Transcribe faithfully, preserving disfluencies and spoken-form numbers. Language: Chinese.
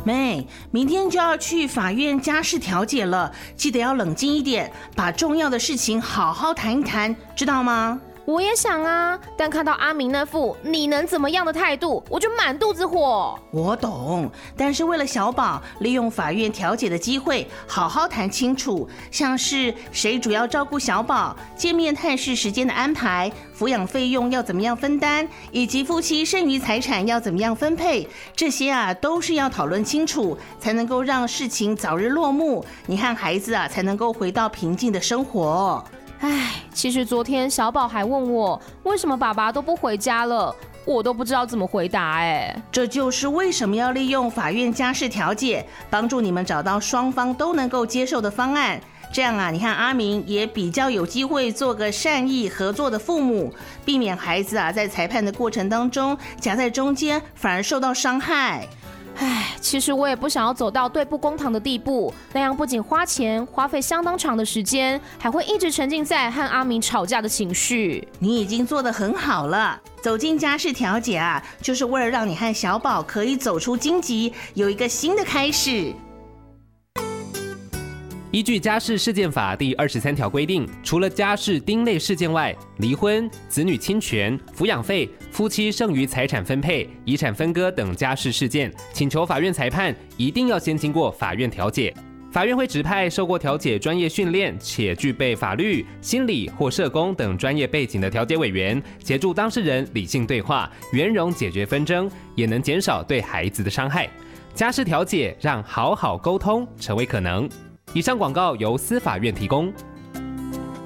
妹，明天就要去法院家事调解了，记得要冷静一点，把重要的事情好好谈一谈，知道吗？ 我也想啊，但看到阿明那副你能怎么样的态度，我就满肚子火。 我懂，但是为了小宝，利用法院调解的机会，好好谈清楚，像是谁主要照顾小宝、见面探视时间的安排、抚养费用要怎么样分担，以及夫妻剩余财产要怎么样分配，这些啊都是要讨论清楚，才能够让事情早日落幕，你和孩子啊才能够回到平静的生活。 唉，其实昨天小宝还问我，为什么爸爸都不回家了，我都不知道怎么回答。哎， 这就是为什么要利用法院家事调解，帮助你们找到双方都能够接受的方案。这样啊，你看阿明也比较有机会做个善意合作的父母，避免孩子啊在裁判的过程当中夹在中间，反而受到伤害。 唉，其实我也不想要走到对簿公堂的地步，那样不仅花钱，花费相当长的时间，还会一直沉浸在和阿明吵架的情绪。 你已经做得很好了，走进家事调解啊，就是为了让你和小宝可以走出荆棘，有一个新的开始。 依据家事事件法第二十三条规定，除了家事丁类事件外，离婚、子女侵权、抚养费、夫妻剩余财产分配、遗产分割等家事事件，请求法院裁判，一定要先经过法院调解。法院会指派受过调解专业训练且具备法律、心理或社工等专业背景的调解委员，协助当事人理性对话，圆融解决纷争，也能减少对孩子的伤害。家事调解让好好沟通成为可能。以上广告由司法院提供。